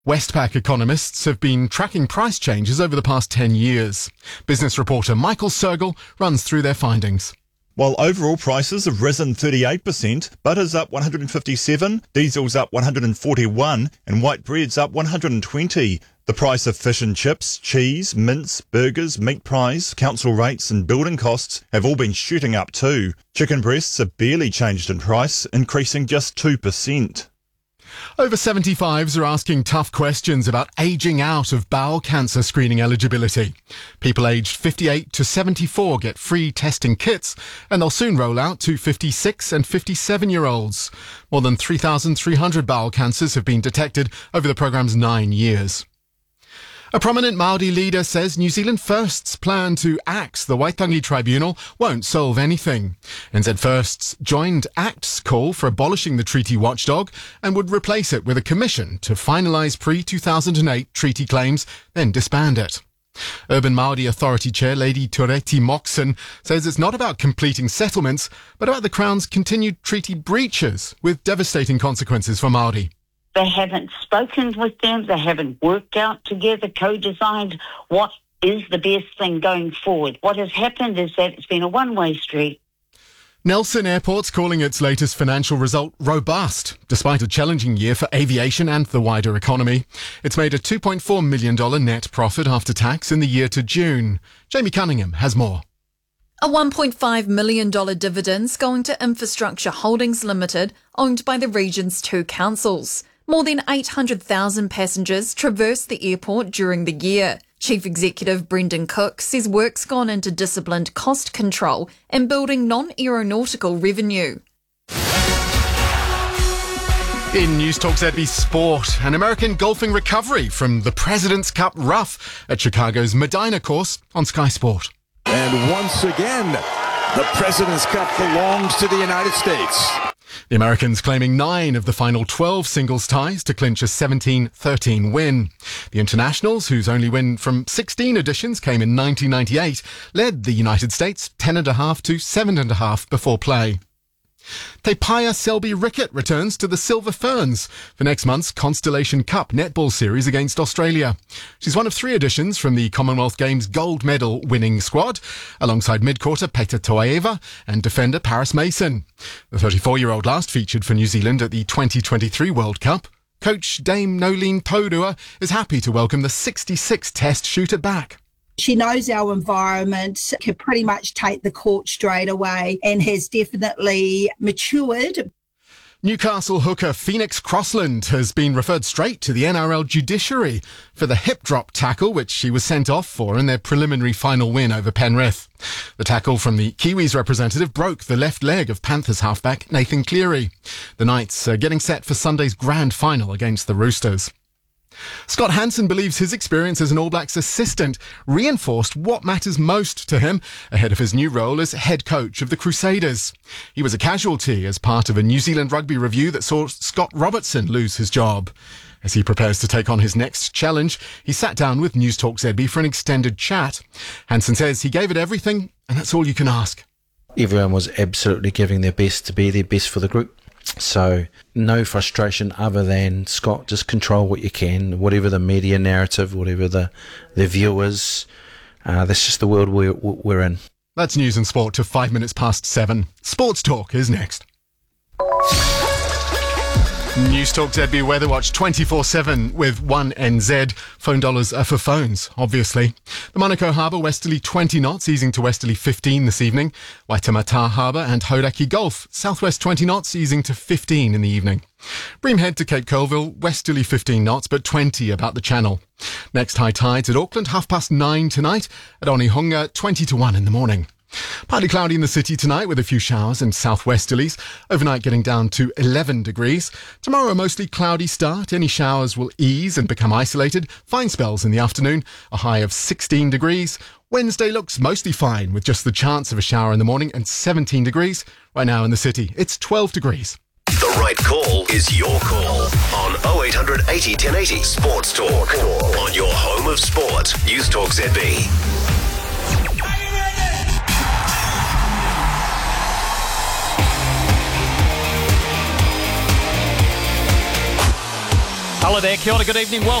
Westpac economists have been tracking price changes over the past 10 years. Business reporter Michael Sergel runs through their findings. While overall prices have risen 38%, butter's up 157, diesel's up 141, and white bread's up 120. The price of fish and chips, cheese, mince, burgers, meat pies, council rates and building costs have all been shooting up too. Chicken breasts have barely changed in price, increasing just 2%. Over 75s are asking tough questions about ageing out of bowel cancer screening eligibility. People aged 58 to 74 get free testing kits, and they'll soon roll out to 56 and 57-year-olds. More than 3,300 bowel cancers have been detected over the programme's 9 years. A prominent Māori leader says New Zealand First's plan to axe the Waitangi Tribunal won't solve anything. NZ Firsts joined ACT's call for abolishing the treaty watchdog and would replace it with a commission to finalise pre-2008 treaty claims, then disband it. Urban Māori Authority Chair Lady Tureti Moxon says it's not about completing settlements, but about the Crown's continued treaty breaches with devastating consequences for Māori. They haven't spoken with them. They haven't worked out together, co-designed what is the best thing going forward. What has happened is that it's been a one-way street. Nelson Airport's calling its latest financial result robust, despite a challenging year for aviation and the wider economy. It's made a $2.4 million net profit after tax in the year to June. Jamie Cunningham has more. A $1.5 million dividend's going to Infrastructure Holdings Limited, owned by the region's 2 councils. More than 800,000 passengers traversed the airport during the year. Chief Executive Brendan Cook says work's gone into disciplined cost control and building non-aeronautical revenue. In News Talk ZB Sport, an American golfing recovery from the President's Cup rough at Chicago's Medina course on Sky Sport. And once again, the President's Cup belongs to the United States. The Americans claiming 9 of the final 12 singles ties to clinch a 17-13 win. The Internationals, whose only win from 16 editions came in 1998, led the United States 10.5 to 7.5 before play. Te Paia Selby Rickett returns to the Silver Ferns for next month's Constellation Cup netball series against Australia. She's one of 3 additions from the Commonwealth Games gold medal winning squad, alongside mid-courter Peita Toaeva and defender Paris Mason. The 34-year-old last featured for New Zealand at the 2023 World Cup. Coach Dame Nolene Taurua is happy to welcome the 66 test shooter back. She knows our environment, can pretty much take the court straight away and has definitely matured. Newcastle hooker Phoenix Crossland has been referred straight to the NRL judiciary for the hip drop tackle which she was sent off for in their preliminary final win over Penrith. The tackle from the Kiwis representative broke the left leg of Panthers halfback Nathan Cleary. The Knights are getting set for Sunday's grand final against the Roosters. Scott Hansen believes his experience as an All Blacks assistant reinforced what matters most to him ahead of his new role as head coach of the Crusaders. He was a casualty as part of a New Zealand rugby review that saw Scott Robertson lose his job. As he prepares to take on his next challenge, he sat down with News Talk ZB for an extended chat. Hansen says he gave it everything, and that's all you can ask. Everyone was absolutely giving their best to be their best for the group. So no frustration other than, Scott, just control what you can, whatever the media narrative, whatever the viewers. That's just the world we're in. That's news and sport to 5 minutes past 7. Sports Talk is next. News Talk ZB Weather Watch 24/7 with 1NZ. Phone dollars are for phones, obviously. The Manukau Harbour westerly 20 knots, easing to westerly 15 this evening. Waitemata Harbour and Hauraki Gulf, southwest 20 knots, easing to 15 in the evening. Bream Head to Cape Colville, westerly 15 knots, but 20 about the channel. Next high tides at Auckland, 9:30 tonight. At Onehunga, 20 to 1 in the morning. Partly cloudy in the city tonight with a few showers and southwesterlies. Overnight getting down to 11 degrees. Tomorrow a mostly cloudy start. Any showers will ease and become isolated. Fine spells in the afternoon. A high of 16 degrees. Wednesday looks mostly fine with just the chance of a shower in the morning and 17 degrees. Right now in the city, it's 12 degrees. The right call is your call on 0800 80 1080 Sports Talk. On your home of sport. News Talk ZB. Hello there, kia ora, good evening.